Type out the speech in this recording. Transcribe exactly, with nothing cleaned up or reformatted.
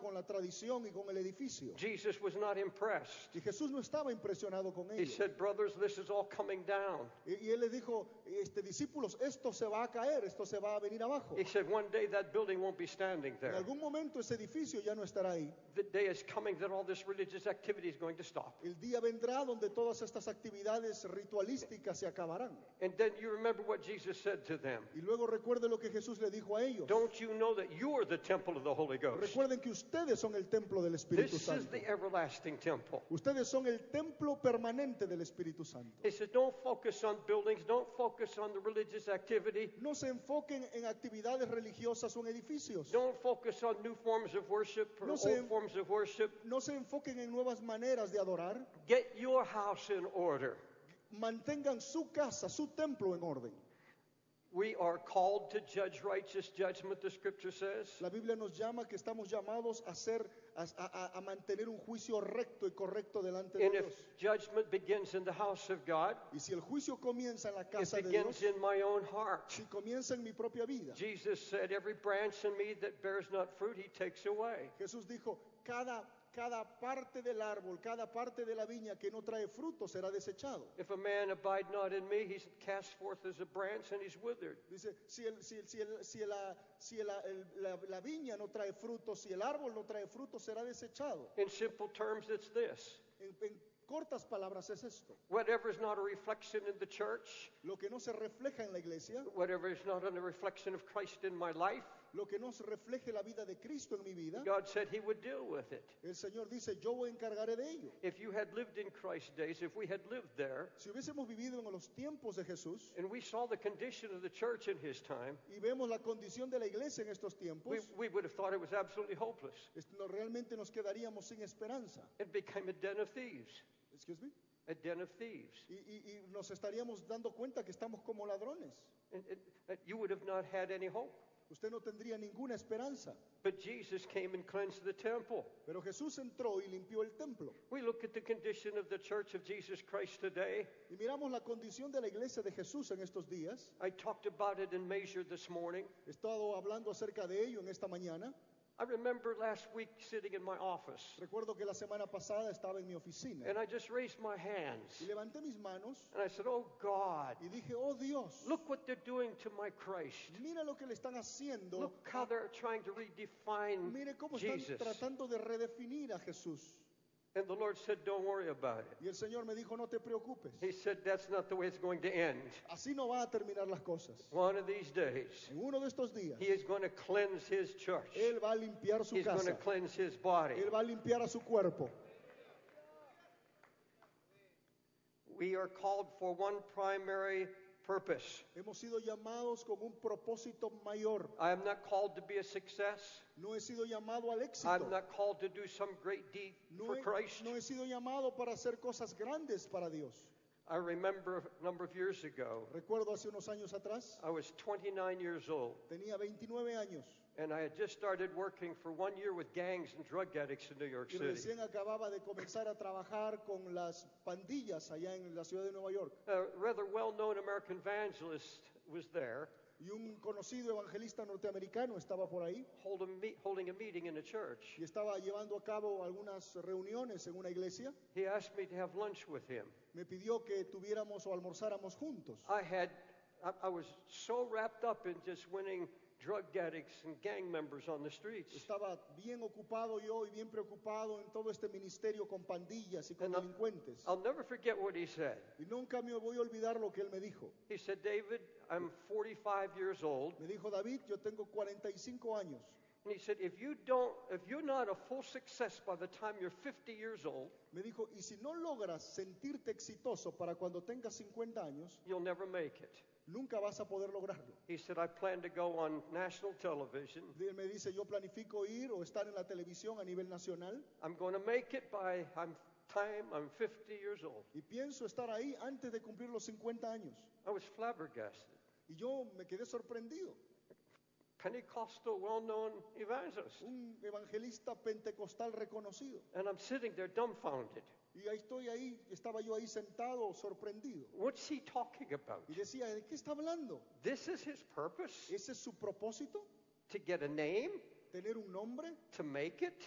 con la tradición y con el edificio. Jesus was not impressed. Y Jesús no estaba impresionado con He ello. said, brothers, this is all coming down. Y, y él les dijo, este, discípulos, esto se va a caer, esto se va a venir abajo. He said, one day that building won't be standing En there. algún momento ese edificio ya no estará ahí. The day is coming that all this religious activity is going to stop. El día vendrá donde todas estas actividades ritualísticas se acabarán. And then you remember what Jesus said to them. Y luego recuerde lo que Jesús le dijo a ellos. Don't you know that you are the temple of the Holy Ghost? Recuerden que ustedes son el templo del Espíritu This is Santo. the everlasting temple. Ustedes son el templo permanente del Espíritu Santo. He said, don't focus on buildings, don't focus on the religious activity, No se enfoquen en actividades religiosas o en edificios. don't focus on new forms of worship or No se- old forms of worship. No se enfoquen en nuevas maneras de adorar. Get your house in order. Mantengan su casa, su templo en orden. We are called to judge righteous judgment, the scripture says. La Biblia nos llama que estamos llamados a hacer, a, a- a mantener un juicio recto y correcto delante de And Dios. if judgment begins in the house of God, Y si el juicio comienza en la it casa de begins Dios, in my own heart. si comienza en mi propia vida. Jesus said, every branch in me that bears not fruit, he takes away. Jesús dijo, cada, cada parte del árbol, cada parte de la viña que no trae fruto será desechado. If a man abide not in me, he's cast forth as a branch and he's withered. Dice, si, el, si, el, si, el, si, la, si el- el- la, la viña no trae fruto, si el árbol no trae fruto, será desechado. In simple terms, it's this. En, en cortas palabras es esto. Whatever is not a reflection in the church, Lo que no se refleja en la iglesia, whatever is not a reflection of Christ in my life, lo que no se refleje la vida de Cristo en mi vida, God said he would deal with it. el Señor dice, yo me encargaré de ello. If you had lived in Christ's days, if we had lived there, Si hubiésemos vivido en los tiempos de Jesús and we saw the condition of the church in his time, y vemos la condición de la iglesia en estos we, tiempos, we would have thought it was absolutely hopeless. es- no, realmente nos quedaríamos sin esperanza. It became a den of thieves. Excuse me. A den of thieves. Y, y- y nos estaríamos dando cuenta que estamos como ladrones. And, and- and you would have not had any hope. Usted no tendría ninguna esperanza. But Jesus came and cleansed the temple. Pero Jesús entró y limpió el templo. We look at the condition of the church of Jesus Christ today. Y miramos la condición de la iglesia de Jesús en estos días. I talked about it in Measure this morning. He estado hablando acerca de ello en esta mañana. I remember last week sitting in my office, Recuerdo que la semana pasada estaba en mi oficina and I just raised my hands. y levanté mis manos And I said, oh God, y dije, oh Dios, look what they're doing to my Christ. mira lo que le están haciendo. Look how they're trying to redefine Mire cómo están Jesus. tratando de redefinir a Jesús. And the Lord said, don't worry about it. Y el Señor me dijo, no te preocupes. He said, that's not the way it's going to end. Así no va a terminar las cosas. One of these days, En uno de estos días, he is going to cleanse his church. Él va a limpiar su He's going to casa. cleanse his body. Él va a limpiar a su cuerpo. We are called for one primary purpose. Hemos sido llamados con un propósito mayor. I am not called to be a success. No he sido llamado al I'm éxito. not called to do some great deed No for he, Christ. no he sido llamado para hacer cosas grandes para Dios. I remember a number of years ago, Recuerdo hace unos años atrás, I was twenty-nine years old, tenía veintinueve años and I had just started working for one year with gangs and drug addicts in New York y City. recién acababa de comenzar a trabajar con las pandillas allá en la ciudad de Nueva York. A rather well-known American evangelist was there, Y un conocido evangelista norteamericano estaba por ahí hold a me- holding a meeting in a church. y estaba llevando a cabo algunas reuniones en una iglesia. He asked me to have lunch with him. Me pidió que tuviéramos o almorzáramos juntos. I had, I, I was so wrapped up in just winning drug addicts and gang members on the streets. Estaba bien ocupado yo y bien preocupado en todo este ministerio con pandillas y con And I- delincuentes. I'll never forget what he said. Y nunca me voy a olvidar lo que él me dijo. He said, David, I'm forty-five years old. Me dijo, David, yo tengo cuarenta y cinco años. And he said, if you don't, if you're not a full success by the time you're fifty years old, Me dijo, y si no logras sentirte exitoso para cuando tengas cincuenta años, you'll never make it. nunca vas a poder lograrlo. He said, I plan to go on national television. Él me dice, yo planifico ir o estar en la televisión a nivel nacional I'm going to make it by I'm, time I'm fifty years old. y pienso estar ahí antes de cumplir los cincuenta años. I was flabbergasted. Y yo me quedé sorprendido. Pentecostal, well-known evangelist. Un evangelista pentecostal reconocido. And I'm sitting there dumbfounded. Y ahí estoy ahí, estaba yo ahí sentado, sorprendido. What's he talking about? Y decía, ¿de qué está hablando? This is his purpose? ¿Ese es su propósito? To get a name? ¿Tener un nombre? To make it?